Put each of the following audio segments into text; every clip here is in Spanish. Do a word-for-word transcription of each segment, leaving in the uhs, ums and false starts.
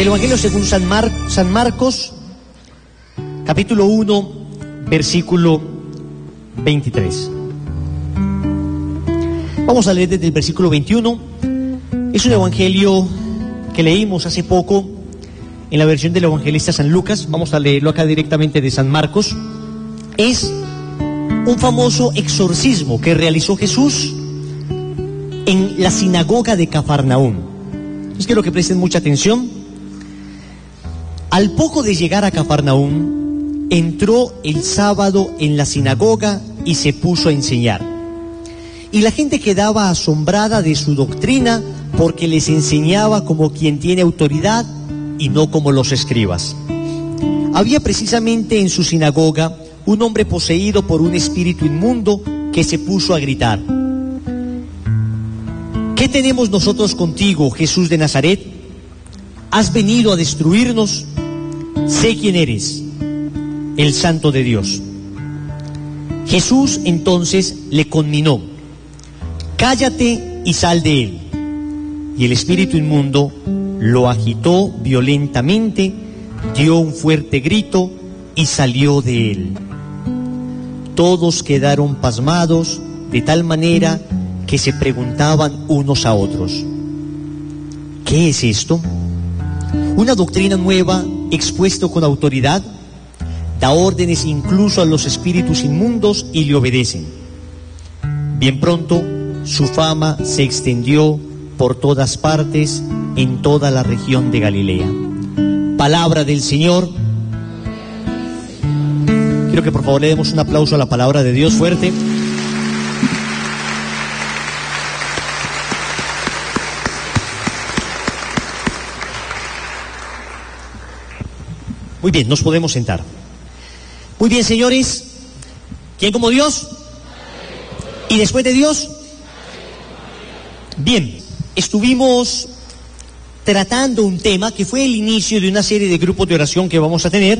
Del Evangelio según San, Mar San Marcos, capítulo uno, versículo veintitrés. Vamos a leer desde el versículo veintiuno. Es un evangelio que leímos hace poco en la versión del evangelista San Lucas. Vamos a leerlo acá directamente de San Marcos. Es un famoso exorcismo que realizó Jesús en la sinagoga de Cafarnaúm. Es que lo que presten mucha atención. Al poco de llegar a Cafarnaúm, entró el sábado en la sinagoga y se puso a enseñar. Y la gente quedaba asombrada de su doctrina, porque les enseñaba como quien tiene autoridad y no como los escribas. Había precisamente en su sinagoga un hombre poseído por un espíritu inmundo que se puso a gritar: ¿qué tenemos nosotros contigo, Jesús de Nazaret? ¿Has venido a destruirnos? Sé quién eres, el Santo de Dios. Jesús entonces le conminó: cállate y sal de él. Y el espíritu inmundo lo agitó violentamente, dio un fuerte grito y salió de él. Todos quedaron pasmados, de tal manera que se preguntaban unos a otros: ¿qué es esto? ¿Una doctrina nueva expuesta con autoridad? Da órdenes incluso a los espíritus inmundos y le obedecen. Bien pronto su fama se extendió por todas partes, en toda la región de Galilea. Palabra del Señor. Quiero que por favor le demos un aplauso a la palabra de Dios fuerte. Muy bien, nos podemos sentar. Muy bien, señores. ¿Quién como Dios? ¿Y después de Dios? Bien, estuvimos tratando un tema que fue el inicio de una serie de grupos de oración que vamos a tener.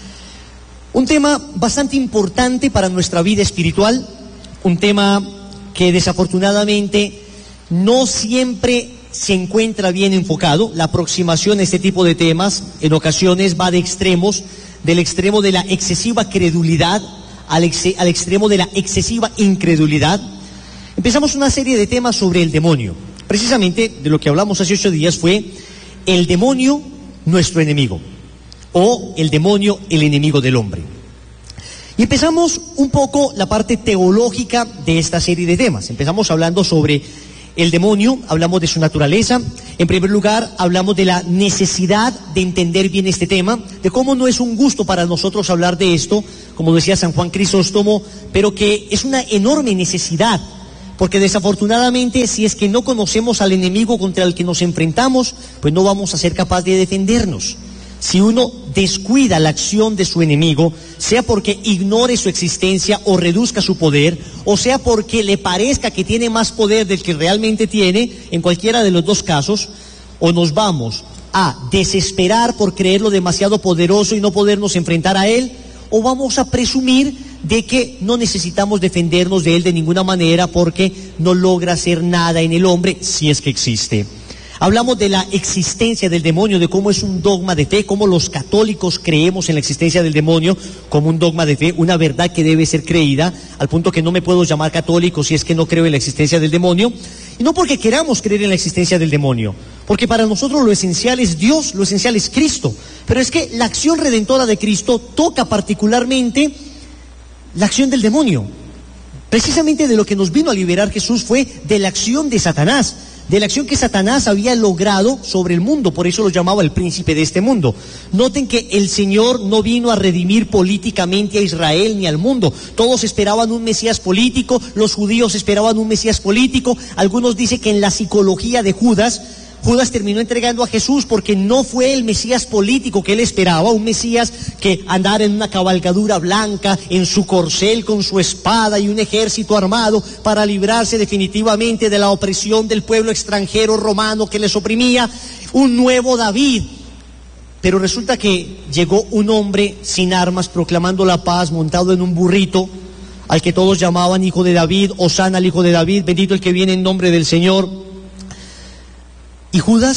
Un tema bastante importante para nuestra vida espiritual. Un tema que desafortunadamente no siempre se encuentra bien enfocado. La aproximación a este tipo de temas en ocasiones va de extremos, del extremo de la excesiva credulidad al, ex al extremo de la excesiva incredulidad. Empezamos una serie de temas sobre el demonio. Precisamente de lo que hablamos hace ocho días fue el demonio, nuestro enemigo, o el demonio, el enemigo del hombre. Y empezamos un poco la parte teológica de esta serie de temas. Empezamos hablando sobre el demonio, hablamos de su naturaleza. En primer lugar, hablamos de la necesidad de entender bien este tema, de cómo no es un gusto para nosotros hablar de esto, como decía San Juan Crisóstomo, pero que es una enorme necesidad, porque desafortunadamente si es que no conocemos al enemigo contra el que nos enfrentamos, pues no vamos a ser capaces de defendernos. Si uno descuida la acción de su enemigo, sea porque ignore su existencia o reduzca su poder, o sea porque le parezca que tiene más poder del que realmente tiene, en cualquiera de los dos casos, o nos vamos a desesperar por creerlo demasiado poderoso y no podernos enfrentar a él, o vamos a presumir de que no necesitamos defendernos de él de ninguna manera porque no logra hacer nada en el hombre, si es que existe. Hablamos de la existencia del demonio, de cómo es un dogma de fe, cómo los católicos creemos en la existencia del demonio como un dogma de fe, una verdad que debe ser creída, al punto que no me puedo llamar católico si es que no creo en la existencia del demonio, y no porque queramos creer en la existencia del demonio, porque para nosotros lo esencial es Dios, lo esencial es Cristo, pero es que la acción redentora de Cristo toca particularmente la acción del demonio. Precisamente de lo que nos vino a liberar Jesús fue de la acción de Satanás, de la acción que Satanás había logrado sobre el mundo, por eso lo llamaba el príncipe de este mundo. Noten que el Señor no vino a redimir políticamente a Israel ni al mundo. Todos esperaban un Mesías político, los judíos esperaban un Mesías político. Algunos dicen que en la psicología de Judas, Judas terminó entregando a Jesús porque no fue el Mesías político que él esperaba, un Mesías que andara en una cabalgadura blanca, en su corcel con su espada y un ejército armado para librarse definitivamente de la opresión del pueblo extranjero romano que les oprimía, un nuevo David. Pero resulta que llegó un hombre sin armas proclamando la paz, montado en un burrito, al que todos llamaban hijo de David, Hosana al hijo de David, bendito el que viene en nombre del Señor. Y Judas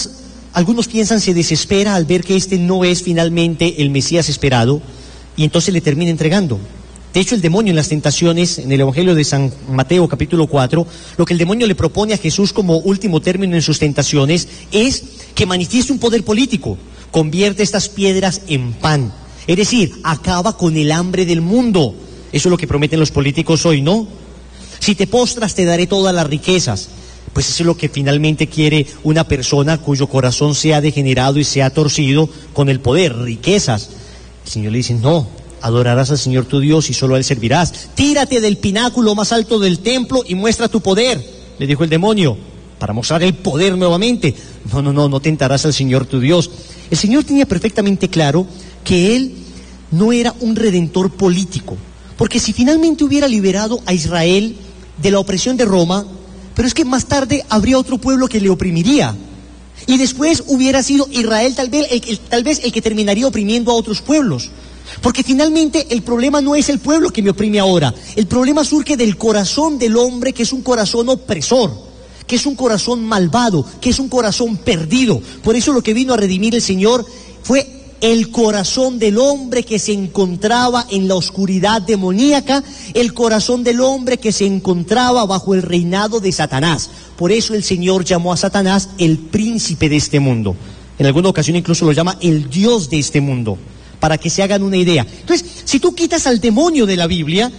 algunos piensan se desespera al ver que este no es finalmente el Mesías esperado y entonces le termina entregando. De hecho, el demonio en las tentaciones, en el Evangelio de San Mateo capítulo cuatro, lo que el demonio le propone a Jesús como último término en sus tentaciones es que manifieste un poder político, convierte estas piedras en pan, es decir, acaba con el hambre del mundo. Eso es lo que prometen los políticos hoy, ¿no? Si te postras te daré todas las riquezas. Pues eso es lo que finalmente quiere una persona cuyo corazón se ha degenerado y se ha torcido con el poder, riquezas. El Señor le dice, no, adorarás al Señor tu Dios y solo a Él servirás. Tírate del pináculo más alto del templo y muestra tu poder, le dijo el demonio, para mostrar el poder nuevamente. No, no, no, no tentarás al Señor tu Dios. El Señor tenía perfectamente claro que Él no era un redentor político, porque si finalmente hubiera liberado a Israel de la opresión de Roma, pero es que más tarde habría otro pueblo que le oprimiría, y después hubiera sido Israel tal vez el, el, tal vez el que terminaría oprimiendo a otros pueblos. Porque finalmente el problema no es el pueblo que me oprime ahora, el problema surge del corazón del hombre, que es un corazón opresor, que es un corazón malvado, que es un corazón perdido. Por eso lo que vino a redimir el Señor fue el corazón del hombre que se encontraba en la oscuridad demoníaca, el corazón del hombre que se encontraba bajo el reinado de Satanás. Por eso el Señor llamó a Satanás el príncipe de este mundo. En alguna ocasión incluso lo llama el Dios de este mundo, para que se hagan una idea. Entonces, si tú quitas al demonio de la Biblia,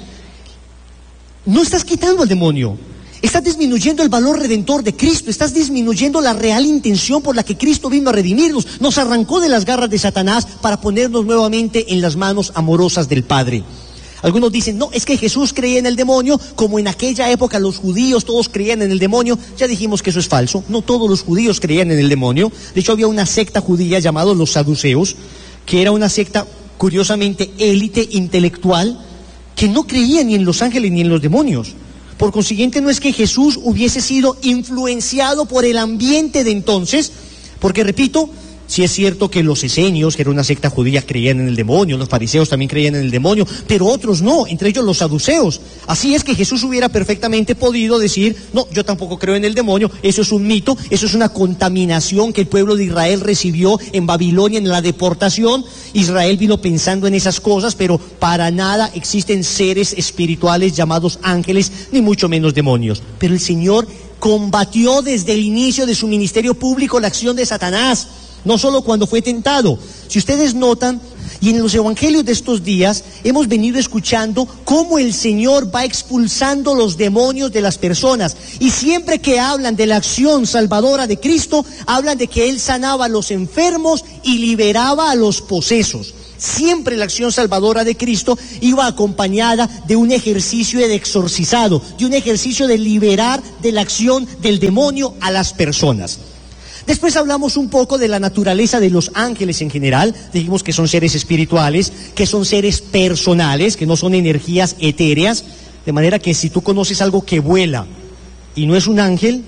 no estás quitando al demonio, estás disminuyendo el valor redentor de Cristo, estás disminuyendo la real intención por la que Cristo vino a redimirnos. Nos arrancó de las garras de Satanás para ponernos nuevamente en las manos amorosas del Padre. Algunos dicen, no, es que Jesús creía en el demonio, como en aquella época los judíos todos creían en el demonio. Ya dijimos que eso es falso, no todos los judíos creían en el demonio. De hecho, había una secta judía llamada los saduceos, que era una secta curiosamente élite intelectual, que no creía ni en los ángeles ni en los demonios. Por consiguiente, no es que Jesús hubiese sido influenciado por el ambiente de entonces, porque repito, sí es cierto que los esenios, que era una secta judía, creían en el demonio, los fariseos también creían en el demonio, pero otros no, entre ellos los saduceos. Así es que Jesús hubiera perfectamente podido decir, no, yo tampoco creo en el demonio, eso es un mito, eso es una contaminación que el pueblo de Israel recibió en Babilonia en la deportación. Israel vino pensando en esas cosas, pero para nada existen seres espirituales llamados ángeles, ni mucho menos demonios. Pero el Señor combatió desde el inicio de su ministerio público la acción de Satanás, no solo cuando fue tentado. Si ustedes notan, y en los evangelios de estos días hemos venido escuchando cómo el Señor va expulsando los demonios de las personas, y siempre que hablan de la acción salvadora de Cristo, hablan de que Él sanaba a los enfermos y liberaba a los posesos. Siempre la acción salvadora de Cristo iba acompañada de un ejercicio de exorcizado, de un ejercicio de liberar de la acción del demonio a las personas. Después hablamos un poco de la naturaleza de los ángeles en general. Dijimos que son seres espirituales, que son seres personales, que no son energías etéreas, de manera que si tú conoces algo que vuela y no es un ángel,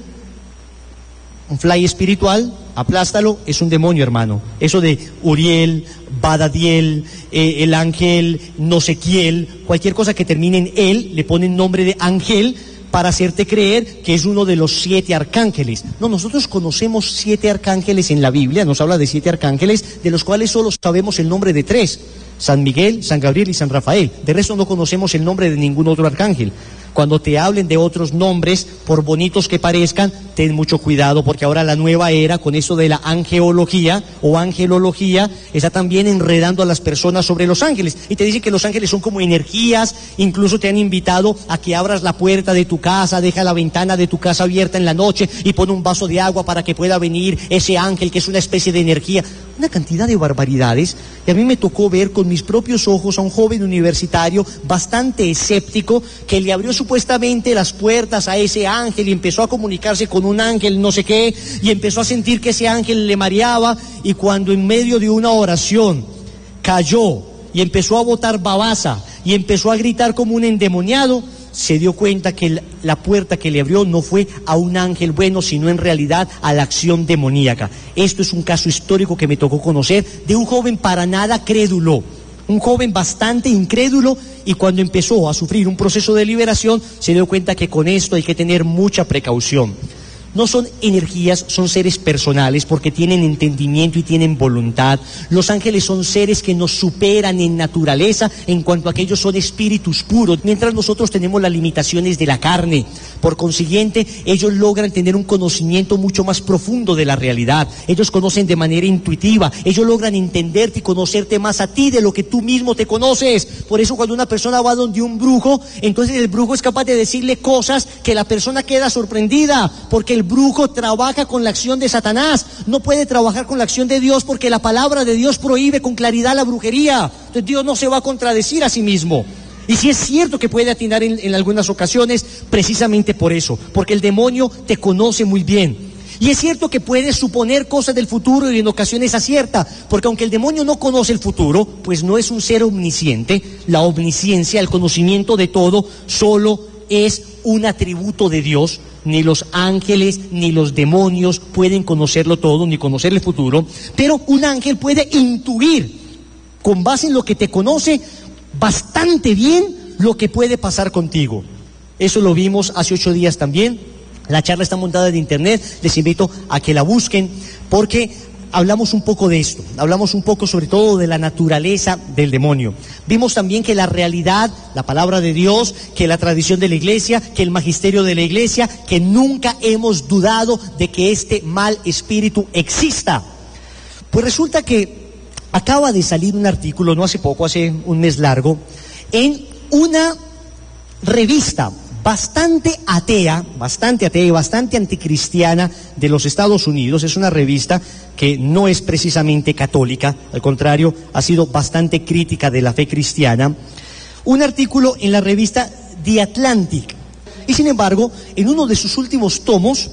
un fly espiritual, aplástalo, es un demonio, hermano. Eso de Uriel, Badadiel, eh, el ángel no sé quién, cualquier cosa que termine en él, le ponen nombre de ángel para hacerte creer que es uno de los siete arcángeles. No, nosotros conocemos siete arcángeles en la Biblia, nos habla de siete arcángeles, de los cuales solo sabemos el nombre de tres: San Miguel, San Gabriel y San Rafael. De resto no conocemos el nombre de ningún otro arcángel. Cuando te hablen de otros nombres, por bonitos que parezcan, ten mucho cuidado, porque ahora la nueva era, con eso de la angeología o angelología, está también enredando a las personas sobre los ángeles, y te dicen que los ángeles son como energías. Incluso te han invitado a que abras la puerta de tu casa, deja la ventana de tu casa abierta en la noche y pon un vaso de agua para que pueda venir ese ángel, que es una especie de energía. Una cantidad de barbaridades, y a mí me tocó ver con mis propios ojos a un joven universitario bastante escéptico, que le abrió supuestamente las puertas a ese ángel y empezó a comunicarse con un ángel no sé qué, y empezó a sentir que ese ángel le mareaba, y cuando en medio de una oración cayó y empezó a botar babasa y empezó a gritar como un endemoniado, se dio cuenta que la puerta que le abrió no fue a un ángel bueno, sino en realidad a la acción demoníaca. Esto es un caso histórico que me tocó conocer de un joven para nada crédulo, un joven bastante incrédulo, y cuando empezó a sufrir un proceso de liberación se dio cuenta que con esto hay que tener mucha precaución. no son energías, son seres personales porque tienen entendimiento y tienen voluntad. Los ángeles son seres que nos superan en naturaleza en cuanto a que ellos son espíritus puros, mientras nosotros tenemos las limitaciones de la carne. Por consiguiente, ellos logran tener un conocimiento mucho más profundo de la realidad. Ellos conocen de manera intuitiva, ellos logran entenderte y conocerte más a ti de lo que tú mismo te conoces. Por eso cuando una persona va donde un brujo, entonces el brujo es capaz de decirle cosas que la persona queda sorprendida, porque el brujo trabaja con la acción de Satanás, no puede trabajar con la acción de Dios, porque la palabra de Dios prohíbe con claridad la brujería. Entonces Dios no se va a contradecir a sí mismo. Y si es cierto que puede atinar en, en algunas ocasiones, precisamente por eso, porque el demonio te conoce muy bien. Y es cierto que puede suponer cosas del futuro y en ocasiones acierta, porque aunque el demonio no conoce el futuro, pues no es un ser omnisciente. La omnisciencia, el conocimiento de todo, solo es un atributo de Dios. Ni los ángeles ni los demonios pueden conocerlo todo, ni conocer el futuro, pero un ángel puede intuir, con base en lo que te conoce bastante bien, lo que puede pasar contigo. Eso lo vimos hace ocho días también. La charla está montada en internet, les invito a que la busquen, porque hablamos un poco de esto, hablamos un poco sobre todo de la naturaleza del demonio. Vimos también que la realidad, la palabra de Dios, que la tradición de la iglesia, que el magisterio de la iglesia, que nunca hemos dudado de que este mal espíritu exista. Pues resulta que acaba de salir un artículo, no hace poco, hace un mes largo, en una revista bastante atea, bastante atea y bastante anticristiana de los Estados Unidos. Es una revista que no es precisamente católica, al contrario, ha sido bastante crítica de la fe cristiana. Un artículo en la revista The Atlantic. Y sin embargo, en uno de sus últimos tomos,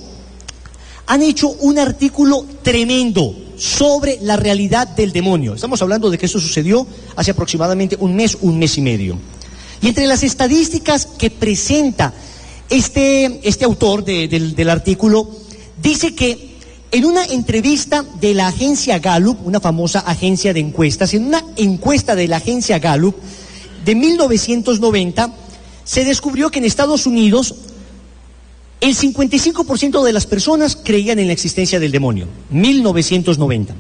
han hecho un artículo tremendo sobre la realidad del demonio. Estamos hablando de que esto sucedió hace aproximadamente un mes, un mes y medio. Y entre las estadísticas que presenta este, este autor de, del, del artículo, dice que en una entrevista de la agencia Gallup, una famosa agencia de encuestas, en una encuesta de la agencia Gallup de mil novecientos noventa, se descubrió que en Estados Unidos el cincuenta y cinco por ciento de las personas creían en la existencia del demonio. mil novecientos noventa.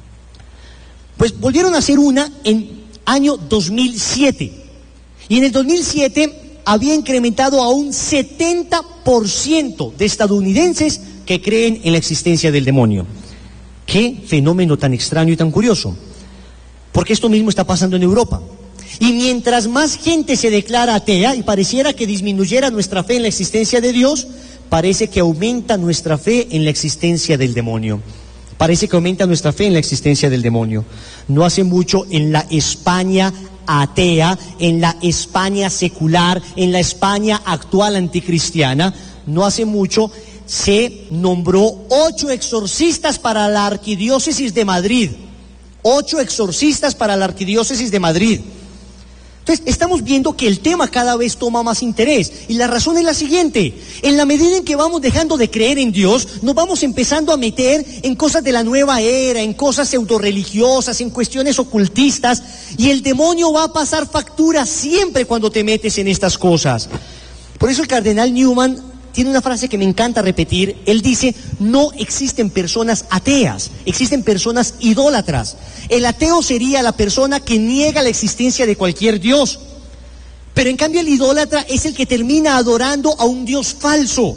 Pues volvieron a hacer una en año dos mil siete. Y en el dos mil siete había incrementado a un setenta por ciento de estadounidenses que creen en la existencia del demonio. Qué fenómeno tan extraño y tan curioso, porque esto mismo está pasando en Europa. Y mientras más gente se declara atea y pareciera que disminuyera nuestra fe en la existencia de Dios, parece que aumenta nuestra fe en la existencia del demonio. Parece que aumenta nuestra fe en la existencia del demonio. No hace mucho en la España atea, en la España secular, en la España actual anticristiana, no hace mucho se nombró ocho exorcistas para la Arquidiócesis de Madrid. Ocho exorcistas para la Arquidiócesis de Madrid. Entonces, estamos viendo que el tema cada vez toma más interés. Y la razón es la siguiente: en la medida en que vamos dejando de creer en Dios, nos vamos empezando a meter en cosas de la nueva era, en cosas pseudoreligiosas, en cuestiones ocultistas, y el demonio va a pasar factura siempre cuando te metes en estas cosas. Por eso el cardenal Newman tiene una frase que me encanta repetir. Él dice: no existen personas ateas, existen personas idólatras. El ateo sería la persona que niega la existencia de cualquier Dios, pero en cambio el idólatra es el que termina adorando a un Dios falso.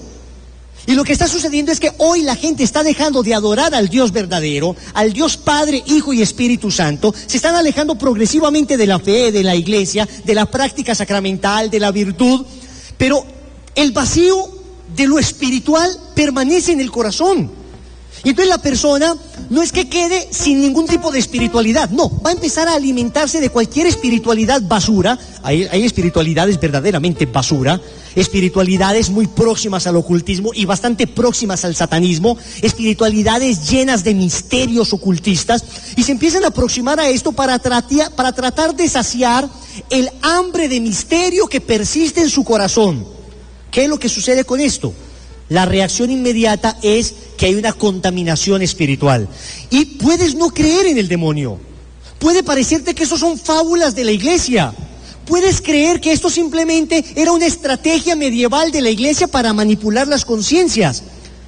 Y lo que está sucediendo es que hoy la gente está dejando de adorar al Dios verdadero, al Dios Padre, Hijo y Espíritu Santo. Se están alejando progresivamente de la fe, de la iglesia, de la práctica sacramental, de la virtud, pero el vacío de lo espiritual permanece en el corazón. Y entonces la persona no es que quede sin ningún tipo de espiritualidad, no, va a empezar a alimentarse de cualquier espiritualidad basura. Hay, hay espiritualidades verdaderamente basura, espiritualidades muy próximas al ocultismo y bastante próximas al satanismo, espiritualidades llenas de misterios ocultistas, y se empiezan a aproximar a esto para, tratia, para tratar de saciar el hambre de misterio que persiste en su corazón. ¿Qué es lo que sucede con esto? La reacción inmediata es que hay una contaminación espiritual. Y puedes no creer en el demonio. Puede parecerte que eso son fábulas de la iglesia. Puedes creer que esto simplemente era una estrategia medieval de la iglesia para manipular las conciencias.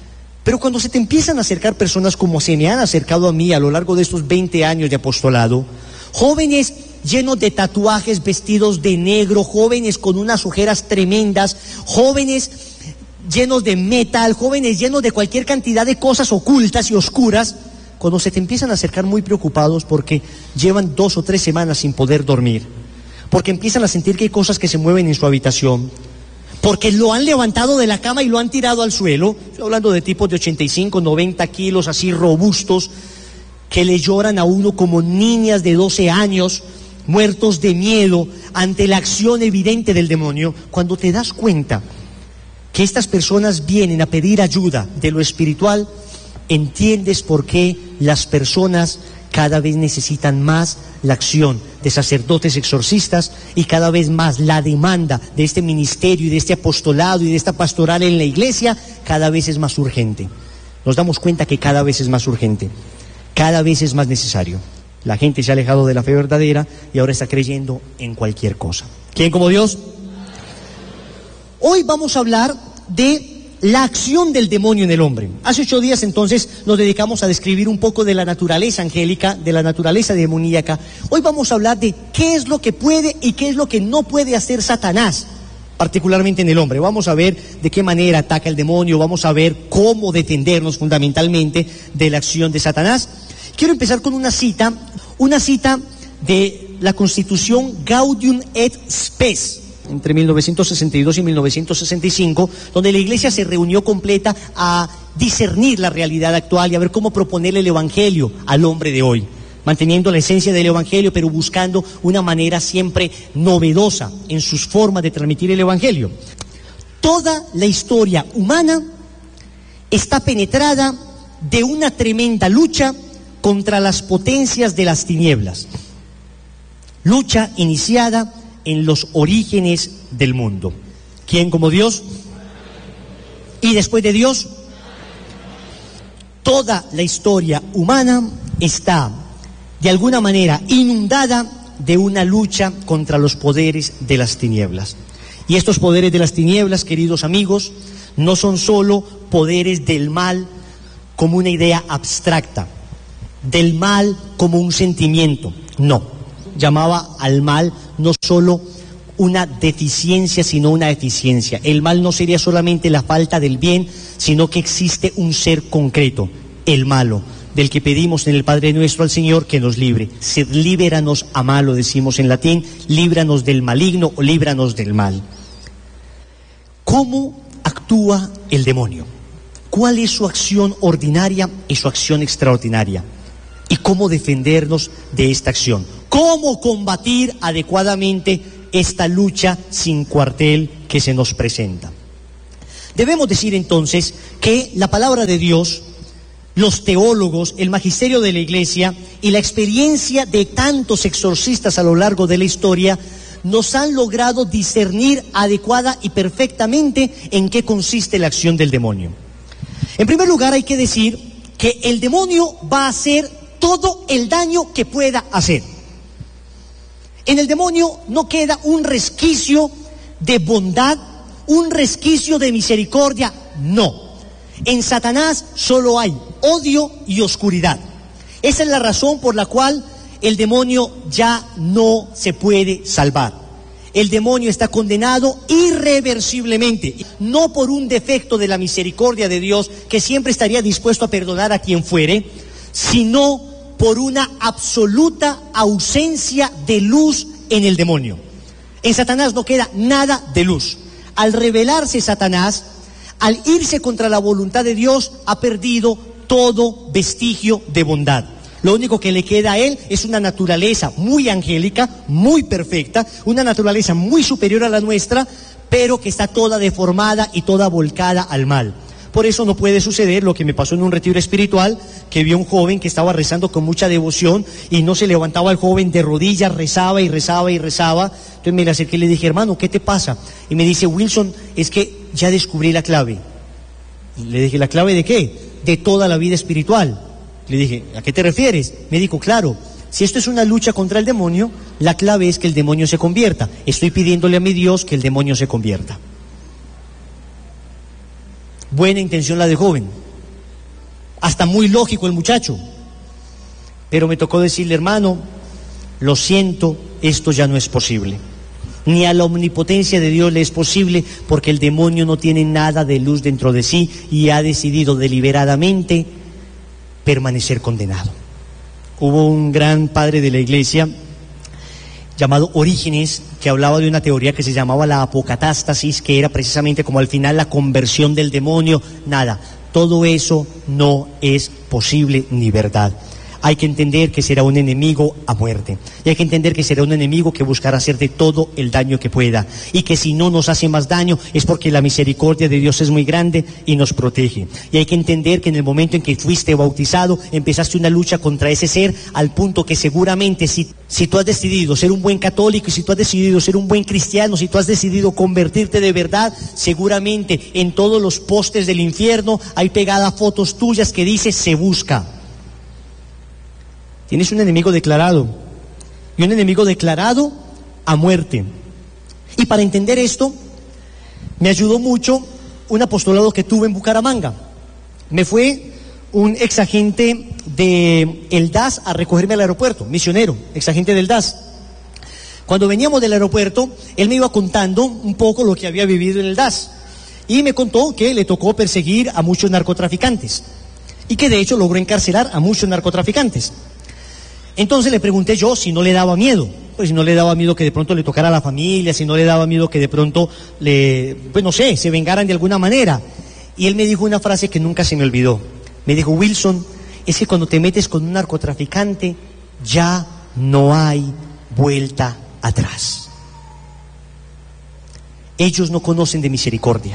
Pero cuando se te empiezan a acercar personas como se me han acercado a mí a lo largo de estos veinte años de apostolado, jóvenes llenos de tatuajes, vestidos de negro, jóvenes con unas ojeras tremendas, jóvenes llenos de metal, jóvenes llenos de cualquier cantidad de cosas ocultas y oscuras, cuando se te empiezan a acercar muy preocupados porque llevan dos o tres semanas sin poder dormir, porque empiezan a sentir que hay cosas que se mueven en su habitación, porque lo han levantado de la cama y lo han tirado al suelo. Estoy hablando de tipos de ochenta y cinco, noventa kilos, así robustos, que le lloran a uno como niñas de doce años, muertos de miedo ante la acción evidente del demonio. Cuando te das cuenta que estas personas vienen a pedir ayuda de lo espiritual, entiendes por qué las personas cada vez necesitan más la acción de sacerdotes exorcistas y cada vez más la demanda de este ministerio y de este apostolado y de esta pastoral en la iglesia cada vez es más urgente. Nos damos cuenta que cada vez es más urgente, cada vez es más necesario. La gente se ha alejado de la fe verdadera y ahora está creyendo en cualquier cosa. ¿Quién como Dios? Hoy vamos a hablar de la acción del demonio en el hombre. Hace ocho días entonces nos dedicamos a describir un poco de la naturaleza angélica, de la naturaleza demoníaca. Hoy vamos a hablar de qué es lo que puede y qué es lo que no puede hacer Satanás, particularmente en el hombre. Vamos a ver de qué manera ataca el demonio, vamos a ver cómo defendernos fundamentalmente de la acción de Satanás. Quiero empezar con una cita, una cita de la Constitución Gaudium et Spes, entre mil novecientos sesenta y dos y mil novecientos sesenta y cinco, donde la iglesia se reunió completa a discernir la realidad actual y a ver cómo proponerle el evangelio al hombre de hoy, manteniendo la esencia del evangelio, pero buscando una manera siempre novedosa en sus formas de transmitir el evangelio. Toda la historia humana está penetrada de una tremenda lucha contra las potencias de las tinieblas, lucha iniciada en los orígenes del mundo. ¿Quién como Dios? Y después de Dios, toda la historia humana está de alguna manera inundada de una lucha contra los poderes de las tinieblas. Y estos poderes de las tinieblas, queridos amigos, no son solo poderes del mal como una idea abstracta, del mal como un sentimiento, no. Llamaba al mal no solo una deficiencia, sino una eficiencia. El mal no sería solamente la falta del bien, sino que existe un ser concreto, el malo, del que pedimos en el Padre Nuestro al Señor que nos libre. Sed líbranos a malo, decimos en latín, líbranos del maligno o líbranos del mal. ¿Cómo actúa el demonio? ¿Cuál es su acción ordinaria y su acción extraordinaria? ¿Y cómo defendernos de esta acción? ¿Cómo combatir adecuadamente esta lucha sin cuartel que se nos presenta? Debemos decir entonces que la palabra de Dios, los teólogos, el magisterio de la iglesia y la experiencia de tantos exorcistas a lo largo de la historia nos han logrado discernir adecuada y perfectamente en qué consiste la acción del demonio. En primer lugar, hay que decir que el demonio va a hacer todo el daño que pueda hacer. En el demonio no queda un resquicio de bondad, un resquicio de misericordia, no. En Satanás solo hay odio y oscuridad. Esa es la razón por la cual el demonio ya no se puede salvar. El demonio está condenado irreversiblemente, no por un defecto de la misericordia de Dios, que siempre estaría dispuesto a perdonar a quien fuere, sino por una absoluta ausencia de luz en el demonio. En Satanás no queda nada de luz. Al rebelarse Satanás, al irse contra la voluntad de Dios, ha perdido todo vestigio de bondad. Lo único que le queda a él es una naturaleza muy angélica, muy perfecta, una naturaleza muy superior a la nuestra, pero que está toda deformada y toda volcada al mal. Por eso no puede suceder lo que me pasó en un retiro espiritual, que vi a un joven que estaba rezando con mucha devoción y no se levantaba el joven de rodillas, rezaba y rezaba y rezaba. Entonces me le acerqué y le dije, hermano, ¿qué te pasa? Y me dice, Wilson, es que ya descubrí la clave. Y le dije, ¿la clave de qué? De toda la vida espiritual. Le dije, ¿a qué te refieres? Me dijo, claro, si esto es una lucha contra el demonio, la clave es que el demonio se convierta. Estoy pidiéndole a mi Dios que el demonio se convierta. Buena intención la de joven, hasta muy lógico el muchacho. Pero me tocó decirle, hermano, lo siento, esto ya no es posible. Ni a la omnipotencia de Dios le es posible, porque el demonio no tiene nada de luz dentro de sí y ha decidido deliberadamente permanecer condenado. Hubo un gran padre de la iglesia llamado Orígenes, que hablaba de una teoría que se llamaba la apocatástasis, que era precisamente como al final la conversión del demonio. Nada, todo eso no es posible ni verdad. Hay que entender que será un enemigo a muerte, y hay que entender que será un enemigo que buscará hacerte todo el daño que pueda, y que si no nos hace más daño es porque la misericordia de Dios es muy grande y nos protege. Y hay que entender que en el momento en que fuiste bautizado, empezaste una lucha contra ese ser, al punto que seguramente si, si tú has decidido ser un buen católico, y si tú has decidido ser un buen cristiano, si tú has decidido convertirte de verdad, seguramente en todos los postes del infierno hay pegadas fotos tuyas que dice se busca. Tienes un enemigo declarado, y un enemigo declarado a muerte. Y para entender esto, me ayudó mucho un apostolado que tuve en Bucaramanga. Me fue un exagente del D A S a recogerme al aeropuerto, misionero, exagente del D A S. Cuando veníamos del aeropuerto, él me iba contando un poco lo que había vivido en el D A S, y me contó que le tocó perseguir a muchos narcotraficantes, y que de hecho logró encarcelar a muchos narcotraficantes. Entonces le pregunté yo si no le daba miedo, pues si no le daba miedo que de pronto le tocara a la familia, si no le daba miedo que de pronto le, pues no sé, se vengaran de alguna manera. Y él me dijo una frase que nunca se me olvidó. Me dijo, Wilson, es que cuando te metes con un narcotraficante ya no hay vuelta atrás. Ellos no conocen de misericordia.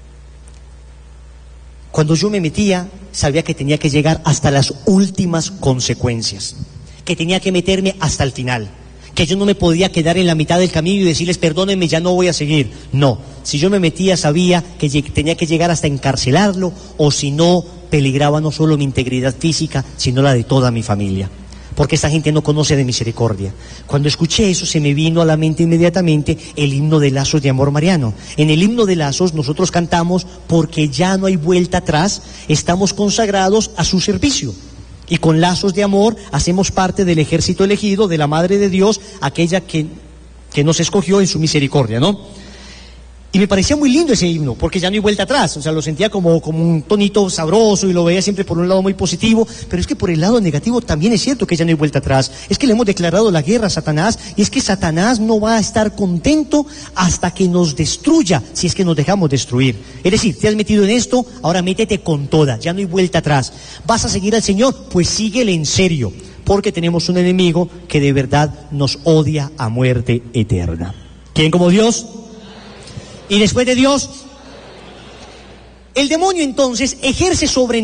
Cuando yo me metía, sabía que tenía que llegar hasta las últimas consecuencias, que tenía que meterme hasta el final, que yo no me podía quedar en la mitad del camino y decirles perdónenme, ya no voy a seguir. No, si yo me metía sabía que tenía que llegar hasta encarcelarlo, o si no, peligraba no solo mi integridad física, sino la de toda mi familia, porque esta gente no conoce de misericordia. Cuando escuché eso se me vino a la mente inmediatamente el himno de Lazos de Amor Mariano. En el himno de Lazos nosotros cantamos porque ya no hay vuelta atrás, estamos consagrados a su servicio. Y con lazos de amor hacemos parte del ejército elegido de la Madre de Dios, aquella que, que nos escogió en su misericordia, ¿no? Y me parecía muy lindo ese himno, porque ya no hay vuelta atrás, o sea, lo sentía como, como un tonito sabroso y lo veía siempre por un lado muy positivo, pero es que por el lado negativo también es cierto que ya no hay vuelta atrás. Es que le hemos declarado la guerra a Satanás, y es que Satanás no va a estar contento hasta que nos destruya, si es que nos dejamos destruir. Es decir, te has metido en esto, ahora métete con toda, ya no hay vuelta atrás. ¿Vas a seguir al Señor? Pues síguele en serio, porque tenemos un enemigo que de verdad nos odia a muerte eterna. ¿Quién como Dios? Y después de Dios, el demonio entonces ejerce sobre